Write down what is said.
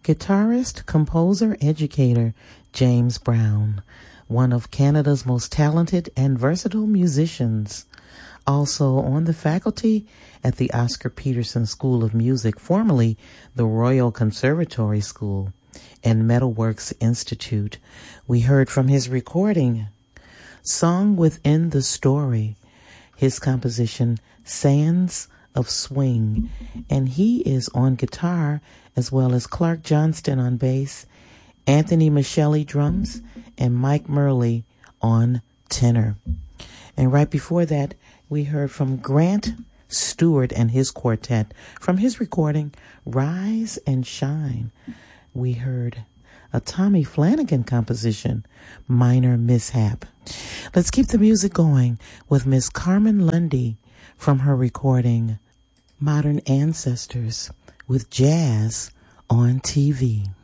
Guitarist, composer, educator James Brown, one of Canada's most talented and versatile musicians. Also on the faculty at the Oscar Peterson School of Music, formerly the Royal Conservatory School and Metalworks Institute. We heard from his recording, Song Within the Story, his composition, Sands of Swing, and he is on guitar, as well as Clark Johnston on bass, Anthony Michelli drums, and Mike Murley on tenor. And right before that, we heard from Grant Stewart and his quartet from his recording, Rise and Shine. We heard a Tommy Flanagan composition, Minor Mishap. Let's keep the music going with Miss Carmen Lundy from her recording, Modern Ancestors, with Jazz on TV.